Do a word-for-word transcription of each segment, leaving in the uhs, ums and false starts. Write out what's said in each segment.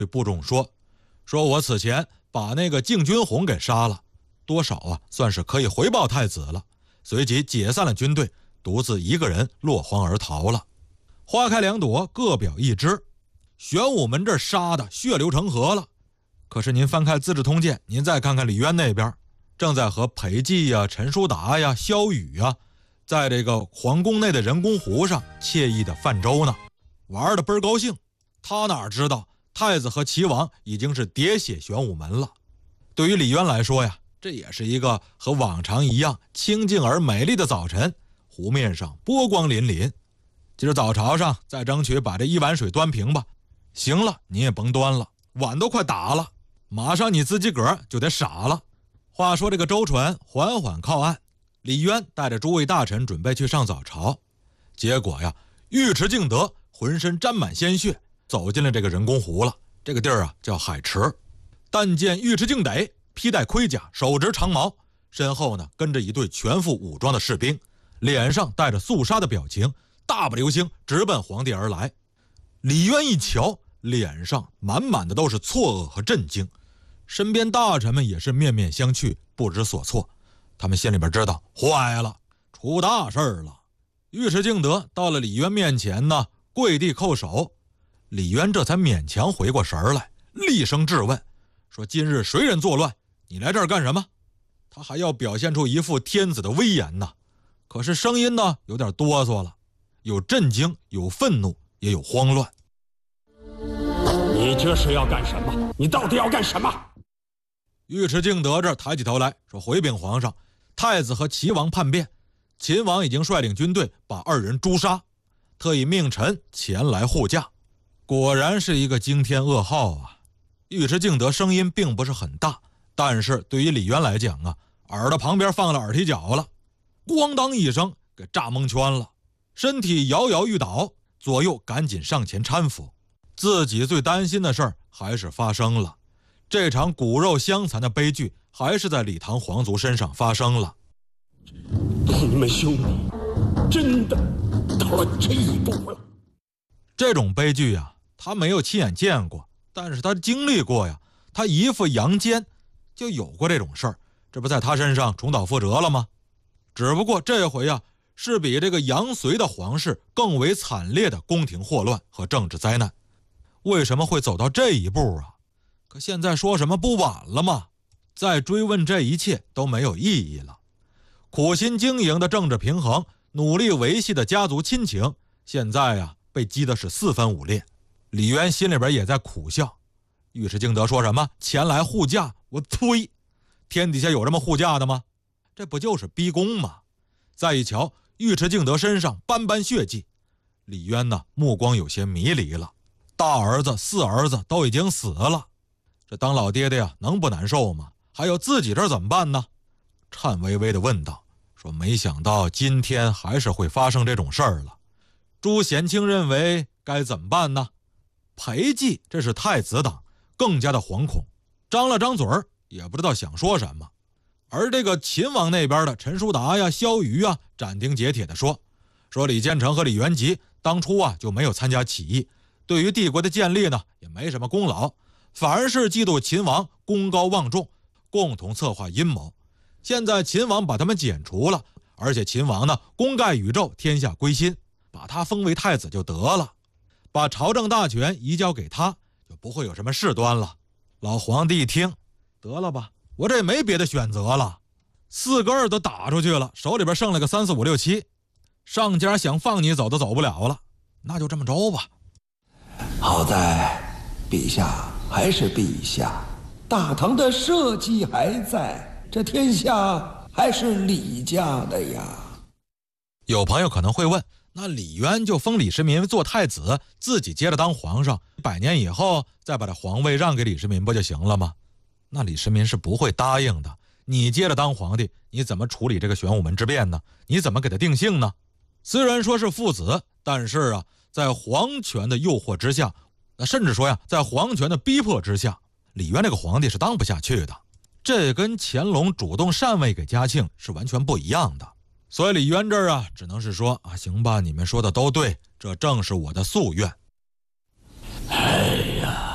对部众说：“说我此前把那个敬军红给杀了，多少啊算是可以回报太子了。”随即解散了军队，独自一个人落荒而逃了。花开两朵，各表一枝。玄武门这杀的血流成河了。可是您翻开《资治通鉴》，您再看看李渊那边，正在和裴寂呀、陈叔达呀、萧雨呀，在这个皇宫内的人工湖上惬意的泛舟呢，玩的倍儿高兴。他哪知道太子和齐王已经是喋血玄武门了。对于李渊来说呀，这也是一个和往常一样清静而美丽的早晨，湖面上波光粼粼。今儿早朝上再争取把这一碗水端平吧。行了，你也甭端了，碗都快打了，马上你自己个儿就得傻了。话说这个舟船缓缓靠岸，李渊带着诸位大臣准备去上早朝，结果呀，尉迟敬德浑身沾满鲜血，走进了这个人工湖了。这个地儿啊叫海池。但见尉迟敬德披戴盔甲，手执长矛，身后呢跟着一队全副武装的士兵，脸上带着肃杀的表情，大步流星直奔皇帝而来。李渊一瞧，脸上满满的都是错愕和震惊，身边大臣们也是面面相觑，不知所措。他们心里边知道坏了，出大事了。尉迟敬德到了李渊面前呢，跪地叩首。李渊这才勉强回过神来，厉声质问说：“今日谁人作乱？你来这儿干什么？”他还要表现出一副天子的威严呢，可是声音呢有点哆嗦了，有震惊，有愤怒，也有慌乱。 你这是要干什么？你到底要干什么？ 尉迟敬德这抬起头来说：“回禀皇上，太子和齐王叛变，秦王已经率领军队把二人诛杀，特意命臣前来护驾。”果然是一个惊天噩耗啊！尉迟敬德声音并不是很大，但是对于李渊来讲啊，耳朵旁边放了耳踢脚了，咣当一声给炸蒙圈了，身体摇摇欲倒，左右赶紧上前搀扶。自己最担心的事儿还是发生了，这场骨肉相残的悲剧还是在李唐皇族身上发生了。 你们兄弟真的到了这一步了。 这种悲剧呀，他没有亲眼见过，但是他经历过呀。他姨父杨坚就有过这种事儿，这不在他身上重蹈覆辙了吗？只不过这回呀，是比这个杨隋的皇室更为惨烈的宫廷祸乱和政治灾难。为什么会走到这一步啊？可现在说什么不晚了吗？再追问这一切都没有意义了。苦心经营的政治平衡，努力维系的家族亲情，现在呀被击的是四分五裂。李渊心里边也在苦笑。尉迟敬德说什么前来护驾，我呸！天底下有这么护驾的吗？这不就是逼宫吗？再一瞧尉迟敬德身上斑斑血迹，李渊呢目光有些迷离了。大儿子四儿子都已经死了，这当老爹的呀能不难受吗？还有自己这儿怎么办呢？颤巍巍地问道，说没想到今天还是会发生这种事儿了。朱贤卿认为该怎么办呢？裴寂这是太子党，更加的惶恐，张了张嘴儿也不知道想说什么。而这个秦王那边的陈叔达呀、萧瑜啊，斩钉截铁地说说李建成和李元吉当初啊就没有参加起义，对于帝国的建立呢也没什么功劳，反而是嫉妒秦王功高望重，共同策划阴谋。现在秦王把他们剪除了，而且秦王呢功盖宇宙，天下归心，把他封为太子就得了，把朝政大权移交给他，就不会有什么事端了。老皇帝一听，得了吧，我这也没别的选择了，四个二都打出去了，手里边剩了个三四五六七，上家想放你走都走不了了，那就这么着吧。 好在陛下还是陛下，大唐的社稷还在，这天下还是李家的呀。 有朋友可能会问，那李渊就封李世民做太子，自己接着当皇上，百年以后再把这皇位让给李世民不就行了吗？那李世民是不会答应的。你接着当皇帝，你怎么处理这个玄武门之变呢？你怎么给他定性呢？虽然说是父子，但是啊，在皇权的诱惑之下，那甚至说呀，在皇权的逼迫之下，李渊这个皇帝是当不下去的。这跟乾隆主动禅位给嘉庆是完全不一样的。所以李渊这儿啊，只能是说啊，行吧，你们说的都对，这正是我的夙愿。 哎呀，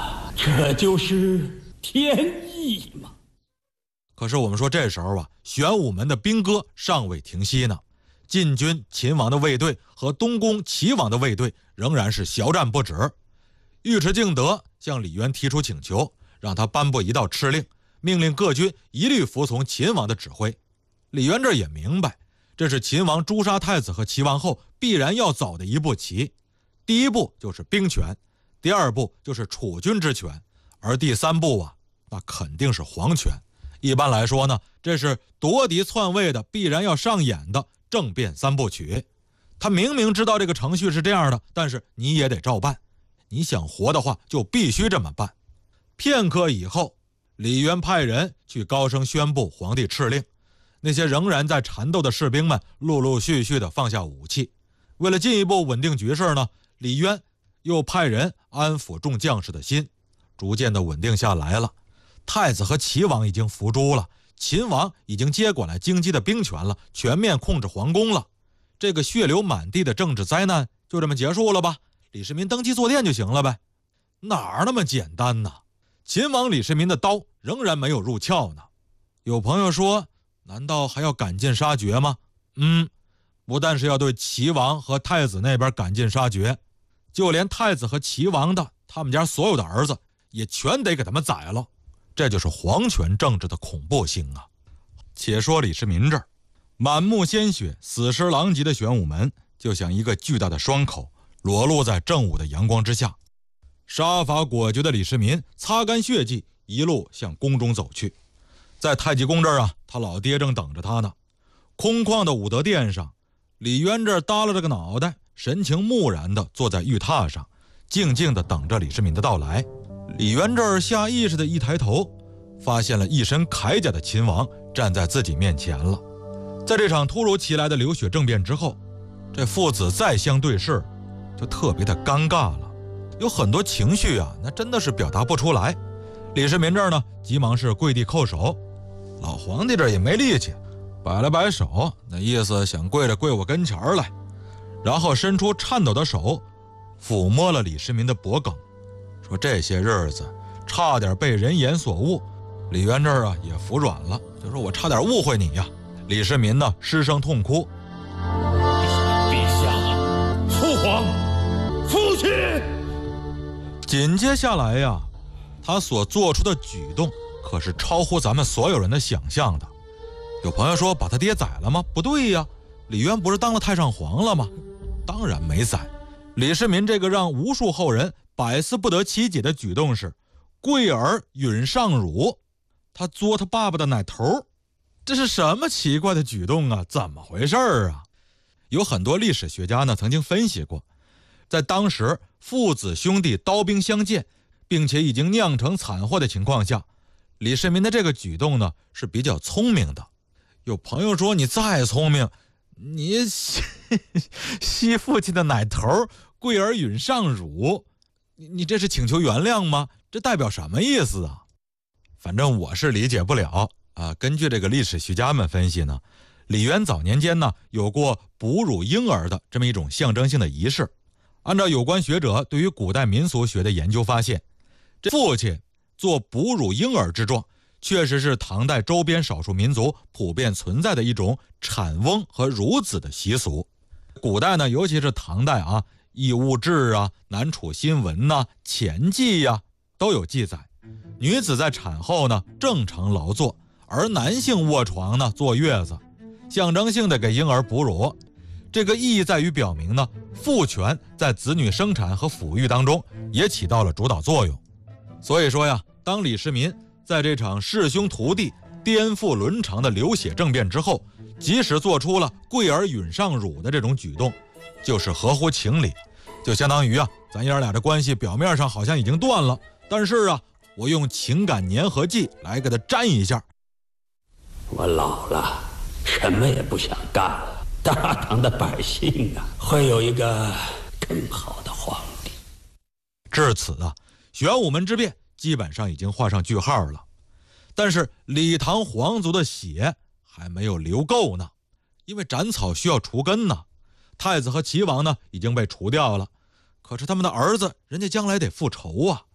这就是天意嘛。 可是我们说这时候啊，玄武门的兵戈尚未停息呢，晋军秦王的卫队和东宫齐王的卫队仍然是骁战不止。尉迟敬德向李渊提出请求，让他颁布一道敕令，命令各军一律服从秦王的指挥。李渊这也明白，这是秦王诛杀太子和齐王后必然要走的一步棋。第一步就是兵权，第二步就是储君之权，而第三步啊，那肯定是皇权。一般来说呢，这是夺嫡篡位的必然要上演的政变三部曲。他明明知道这个程序是这样的，但是你也得照办。你想活的话，就必须这么办。片刻以后，李渊派人去高声宣布皇帝敕令，那些仍然在缠斗的士兵们陆陆续续地放下武器。为了进一步稳定局势呢，李渊又派人安抚众将士的心，逐渐地稳定下来了。太子和齐王已经伏诛了，秦王已经接管了京畿的兵权了，全面控制皇宫了。这个血流满地的政治灾难就这么结束了吧？李世民登基坐殿就行了呗？哪儿那么简单呢？秦王李世民的刀仍然没有入鞘呢。有朋友说，难道还要赶尽杀绝吗？嗯，不但是要对齐王和太子那边赶尽杀绝，就连太子和齐王的他们家所有的儿子也全得给他们宰了。这就是皇权政治的恐怖性啊！且说李世民这儿，满目鲜血、死尸狼藉的玄武门，就像一个巨大的双口，裸露在正午的阳光之下。杀伐果决的李世民擦干血迹，一路向宫中走去。在太极宫这儿啊，他老爹正等着他呢。空旷的武德殿上，李渊这儿耷拉着个脑袋，神情木然地坐在玉榻上，静静地等着李世民的到来。李渊这儿下意识的一抬头，发现了一身铠甲的秦王站在自己面前了。在这场突如其来的流血政变之后，这父子再相对视，就特别的尴尬了，有很多情绪啊，那真的是表达不出来。李世民这儿呢，急忙是跪地叩首，老皇帝这儿也没力气，摆了摆手，那意思想跪着跪我跟前来，然后伸出颤抖的手，抚摸了李世民的脖颈。说这些日子差点被人言所误，李渊这儿啊也服软了，就说我差点误会你呀。李世民呢失声痛哭， 陛下，父皇，父亲。 紧接下来呀，他所做出的举动可是超乎咱们所有人的想象的。有朋友说把他爹宰了吗？不对呀，李渊不是当了太上皇了吗？当然没宰。李世民这个让无数后人百思不得其解的举动是跪而允上乳，他嘬他爸爸的奶头。这是什么奇怪的举动啊？怎么回事啊？有很多历史学家呢曾经分析过，在当时父子兄弟刀兵相见，并且已经酿成惨祸的情况下，李世民的这个举动呢是比较聪明的。有朋友说，你再聪明，你吸吸父亲的奶头，跪而允上乳，你你这是请求原谅吗？这代表什么意思啊？反正我是理解不了啊。根据这个历史学家们分析呢，李渊早年间呢有过哺乳婴儿的这么一种象征性的仪式。按照有关学者对于古代民俗学的研究发现，这父亲做哺乳婴儿之状，确实是唐代周边少数民族普遍存在的一种产翁和孺子的习俗。古代呢，尤其是唐代啊，义务志啊、南楚新闻呐、啊、前记呀、啊、都有记载。女子在产后呢正常劳作，而男性卧床呢坐月子，象征性的给婴儿哺乳。这个意义在于表明呢，父权在子女生产和抚育当中也起到了主导作用。所以说呀，当李世民在这场弑兄屠弟、颠覆伦常的流血政变之后，即使做出了跪而允上乳的这种举动，就是合乎情理。就相当于啊，咱爷俩的关系表面上好像已经断了，但是啊，我用情感粘合剂来给他粘一下。 我老了，什么也不想干了。大唐的百姓啊，会有一个更好的皇帝。 至此啊，玄武门之变基本上已经画上句号了。但是李唐皇族的血还没有流够呢，因为斩草需要除根呢。太子和齐王呢已经被除掉了，可是他们的儿子人家将来得复仇啊。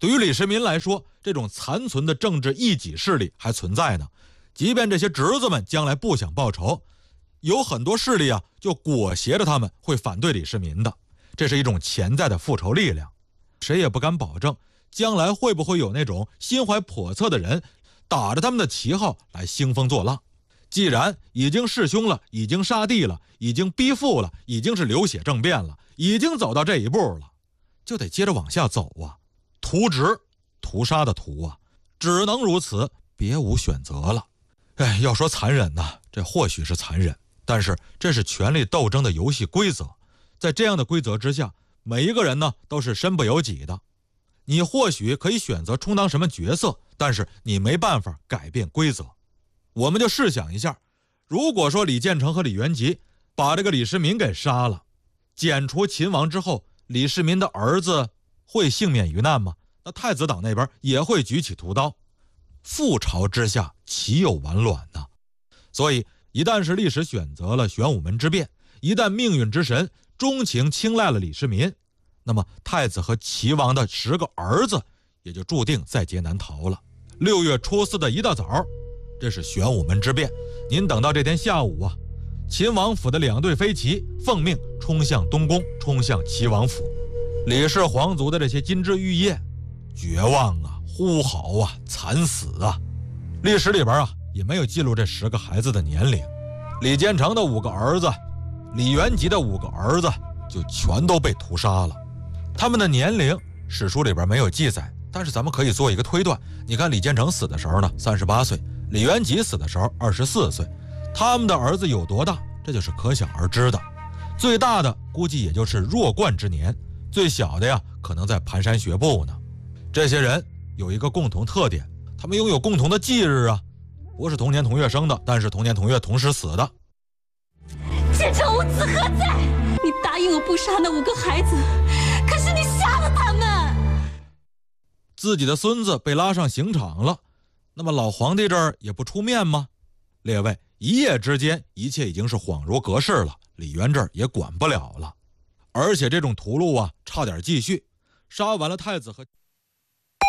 对于李世民来说，这种残存的政治异己势力还存在呢。即便这些侄子们将来不想报仇，有很多势力啊，就裹挟着他们会反对李世民的，这是一种潜在的复仇力量。谁也不敢保证将来会不会有那种心怀叵测的人打着他们的旗号来兴风作浪。既然已经弑兄了，已经杀弟了，已经逼父了，已经是流血政变了，已经走到这一步了，就得接着往下走啊。屠殖，屠杀的屠啊，只能如此，别无选择了。哎，要说残忍呢，这或许是残忍，但是这是权力斗争的游戏规则。在这样的规则之下，每一个人呢都是身不由己的。你或许可以选择充当什么角色，但是你没办法改变规则。我们就试想一下，如果说李建成和李元吉把这个李世民给杀了，剪除秦王之后，李世民的儿子会幸免于难吗？那太子党那边也会举起屠刀。覆巢之下岂有完卵呢？所以一旦是历史选择了玄武门之变，一旦命运之神钟情青睐了李世民，那么太子和齐王的十个儿子也就注定在劫难逃了。六月初四的一大早，这是玄武门之变，您等到这天下午啊，秦王府的两队飞骑奉命冲向东宫，冲向齐王府。李氏皇族的这些金枝玉叶绝望啊，呼嚎啊，惨死啊。历史里边啊也没有记录这十个孩子的年龄。李建成的五个儿子，李元吉的五个儿子就全都被屠杀了。他们的年龄史书里边没有记载，但是咱们可以做一个推断。你看李建成死的时候呢三十八岁，李元吉死的时候二十四岁，他们的儿子有多大，这就是可想而知的。最大的估计也就是弱冠之年，最小的呀可能在蹒跚学步呢。这些人有一个共同特点，他们拥有共同的忌日啊，不是同年同月生的，但是同年同月同时死的。 建成无子何在？你答应我不杀那五个孩子，可是你杀了他们。 自己的孙子被拉上刑场了，那么老皇帝这儿也不出面吗？列位，一夜之间一切已经是恍如隔世了，李渊这儿也管不了了。而且这种屠戮啊差点继续，杀完了太子和